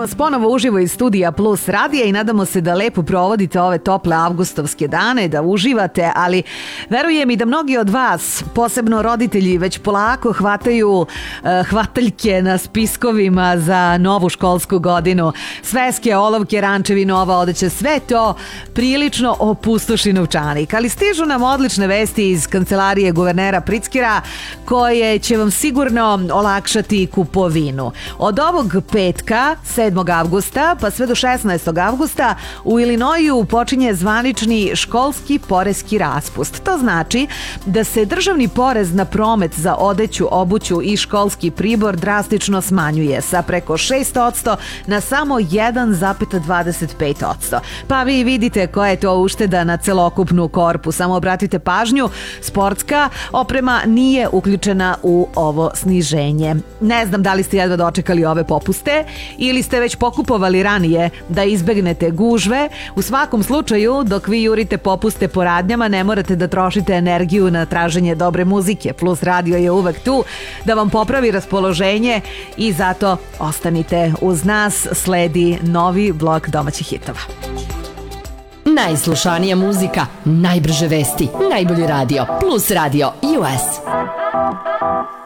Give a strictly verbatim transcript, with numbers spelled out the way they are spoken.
vas ponovo uživo iz studija Plus radija i nadamo se da lepo provodite ove tople avgustovske dane, da uživate, ali verujem i da mnogi od vas, posebno roditelji, već polako hvataju uh, hvataljke na spiskovima za novu školsku godinu. Sveske, olovke, rančevi, nova odeća, sve to prilično opustoši novčanik. Ali stižu nam odlične vesti iz kancelarije guvernera Pritzkera koje će vam sigurno olakšati kupovinu. Od ovog petka, sedmog avgusta, pa sve do šesnaestog avgusta, u Ilinoju počinje zvanični školski poreski raspust. To znači da se državni porez na promet za odeću, obuću i školski pribor drastično smanjuje sa preko šest posto na samo jedan zarez dvadeset pet posto. Pa vi vidite koja je to ušteda na celokupnu korpu. Samo obratite pažnju, sportska oprema nije uključena u ovo sniženje. Ne znam da li ste jedva dočekali ove popuste ili ste već pokupovali ranije da izbegnete gužve. U svakom slučaju, dok vi jurite popuste po radnjama, ne morate da trošite energiju na traženje dobre muzike. Plus radio je uvek tu da vam popravi raspoloženje i zato ostanite uz nas. Sledi novi blok domaćih hitova. Najslušanija muzika, najbrže vesti, najbolji radio, Plus radio U S.